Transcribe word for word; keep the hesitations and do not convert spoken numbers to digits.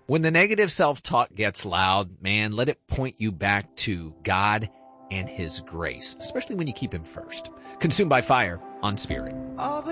When the negative self-talk gets loud, man, let it point you back to God and his grace, especially when you keep him first. Consumed by Fire on Spirit.